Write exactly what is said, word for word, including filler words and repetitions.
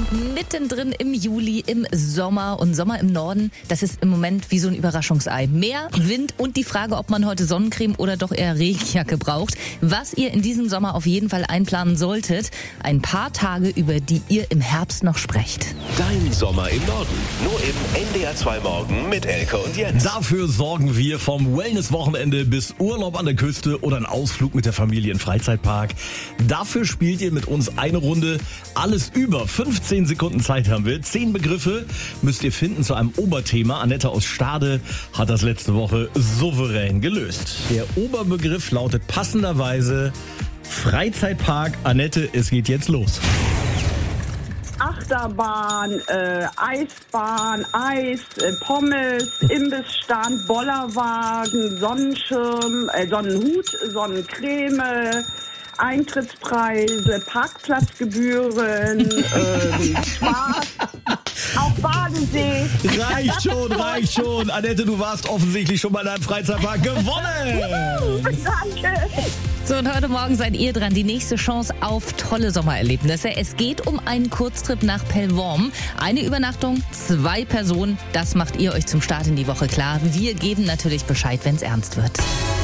Mittendrin im Juli, im Sommer und Sommer im Norden, das ist im Moment wie so ein Überraschungsei. Meer, Wind und die Frage, ob man heute Sonnencreme oder doch eher Regenjacke braucht. Was ihr in diesem Sommer auf jeden Fall einplanen solltet. Ein paar Tage, über die ihr im Herbst noch sprecht. Dein Sommer im Norden. Nur im N D R zwei Morgen mit Elke und Jens. Dafür sorgen wir vom Wellness-Wochenende bis Urlaub an der Küste oder ein Ausflug mit der Familie in Freizeitpark. Dafür spielt ihr mit uns eine Runde. Alles über fünfzehn Sekunden Zeit haben wir. Zehn Begriffe müsst ihr finden zu einem Oberthema. Annette aus Stade hat das letzte Woche souverän gelöst. Der Oberbegriff lautet passenderweise Freizeitpark. Annette, es geht jetzt los. Achterbahn, äh, Eisbahn, Eis, äh, Pommes, Imbissstand, Bollerwagen, Sonnenschirm, äh, Sonnenhut, Sonnencreme, Eintrittspreise, Parkplatzgebühren, ähm, Spaß, auch Badensee. Reicht schon, reicht schon. Annette, du warst offensichtlich schon mal in einem Freizeitpark gewonnen. Danke. So, und heute Morgen seid ihr dran. Die nächste Chance auf tolle Sommererlebnisse. Es geht um einen Kurztrip nach Pellworm. Eine Übernachtung, zwei Personen. Das macht ihr euch zum Start in die Woche klar. Wir geben natürlich Bescheid, wenn es ernst wird.